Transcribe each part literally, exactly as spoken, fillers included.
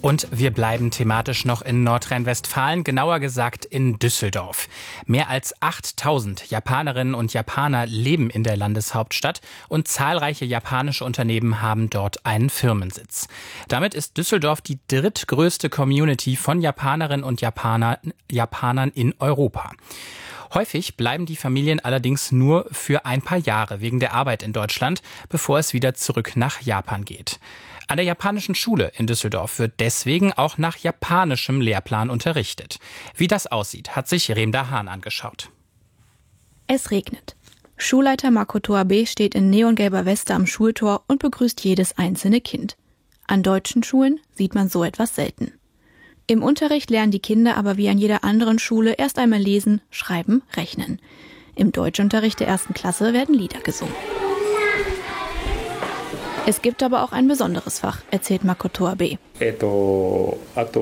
Und wir bleiben thematisch noch in Nordrhein-Westfalen, genauer gesagt in Düsseldorf. Mehr als achttausend Japanerinnen und Japaner leben in der Landeshauptstadt und zahlreiche japanische Unternehmen haben dort einen Firmensitz. Damit ist Düsseldorf die drittgrößte Community von Japanerinnen und Japaner, Japanern in Europa. Häufig bleiben die Familien allerdings nur für ein paar Jahre wegen der Arbeit in Deutschland, bevor es wieder zurück nach Japan geht. An der japanischen Schule in Düsseldorf wird deswegen auch nach japanischem Lehrplan unterrichtet. Wie das aussieht, hat sich Remda Hahn angeschaut. Es regnet. Schulleiter Makoto Abe steht in neongelber Weste am Schultor und begrüßt jedes einzelne Kind. An deutschen Schulen sieht man so etwas selten. Im Unterricht lernen die Kinder aber wie an jeder anderen Schule erst einmal lesen, schreiben, rechnen. Im Deutschunterricht der ersten Klasse werden Lieder gesungen. Es gibt aber auch ein besonderes Fach, erzählt Makoto Abe. Wir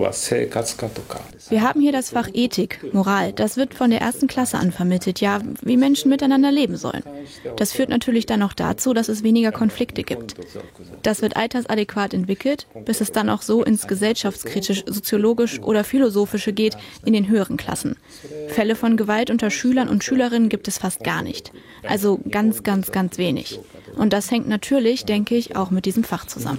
haben hier das Fach Ethik, Moral. Das wird von der ersten Klasse an vermittelt, ja, wie Menschen miteinander leben sollen. Das führt natürlich dann auch dazu, dass es weniger Konflikte gibt. Das wird altersadäquat entwickelt, bis es dann auch so ins gesellschaftskritisch, soziologisch oder philosophische geht in den höheren Klassen. Fälle von Gewalt unter Schülern und Schülerinnen gibt es fast gar nicht. Also ganz, ganz, ganz wenig. Und das hängt natürlich, denke ich, auch mit diesem Fach zusammen.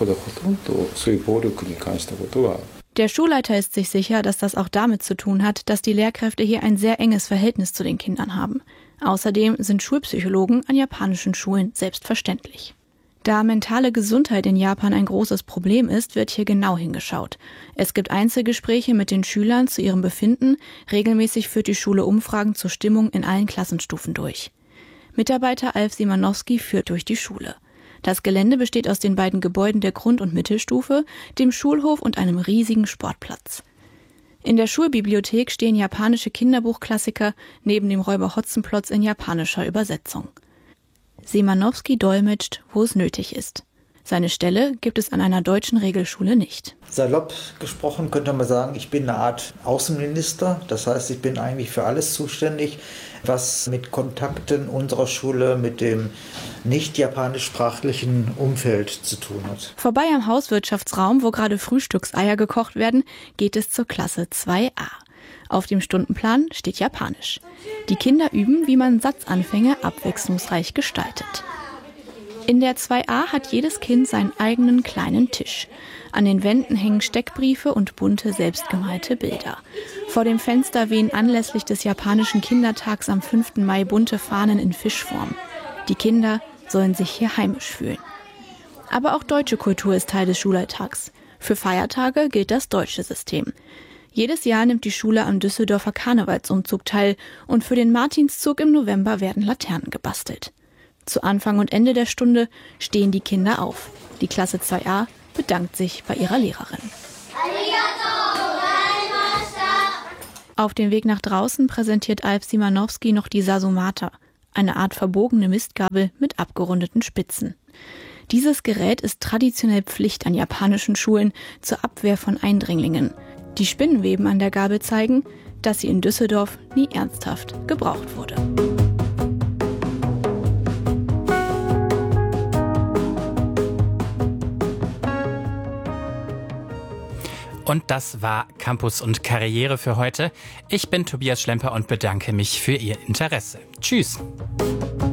Der Schulleiter ist sich sicher, dass das auch damit zu tun hat, dass die Lehrkräfte hier ein sehr enges Verhältnis zu den Kindern haben. Außerdem sind Schulpsychologen an japanischen Schulen selbstverständlich. Da mentale Gesundheit in Japan ein großes Problem ist, wird hier genau hingeschaut. Es gibt Einzelgespräche mit den Schülern zu ihrem Befinden. Regelmäßig führt die Schule Umfragen zur Stimmung in allen Klassenstufen durch. Mitarbeiter Alf Simanowski führt durch die Schule. Das Gelände besteht aus den beiden Gebäuden der Grund- und Mittelstufe, dem Schulhof und einem riesigen Sportplatz. In der Schulbibliothek stehen japanische Kinderbuchklassiker neben dem Räuber Hotzenplotz in japanischer Übersetzung. Simanowski dolmetscht, wo es nötig ist. Seine Stelle gibt es an einer deutschen Regelschule nicht. Salopp gesprochen könnte man sagen, ich bin eine Art Außenminister. Das heißt, ich bin eigentlich für alles zuständig, was mit Kontakten unserer Schule mit dem nicht japanischsprachlichen Umfeld zu tun hat. Vorbei am Hauswirtschaftsraum, wo gerade Frühstückseier gekocht werden, geht es zur Klasse zwei a. Auf dem Stundenplan steht Japanisch. Die Kinder üben, wie man Satzanfänge abwechslungsreich gestaltet. In der zwei a hat jedes Kind seinen eigenen kleinen Tisch. An den Wänden hängen Steckbriefe und bunte, selbstgemalte Bilder. Vor dem Fenster wehen anlässlich des japanischen Kindertags am fünften Mai bunte Fahnen in Fischform. Die Kinder sollen sich hier heimisch fühlen. Aber auch deutsche Kultur ist Teil des Schulalltags. Für Feiertage gilt das deutsche System. Jedes Jahr nimmt die Schule am Düsseldorfer Karnevalsumzug teil und für den Martinszug im November werden Laternen gebastelt. Zu Anfang und Ende der Stunde stehen die Kinder auf. Die Klasse zwei a bedankt sich bei ihrer Lehrerin. Auf dem Weg nach draußen präsentiert Alf Simanowski noch die Sasomata, eine Art verbogene Mistgabel mit abgerundeten Spitzen. Dieses Gerät ist traditionell Pflicht an japanischen Schulen zur Abwehr von Eindringlingen. Die Spinnenweben an der Gabel zeigen, dass sie in Düsseldorf nie ernsthaft gebraucht wurde. Und das war Campus und Karriere für heute. Ich bin Tobias Schlemper und bedanke mich für Ihr Interesse. Tschüss.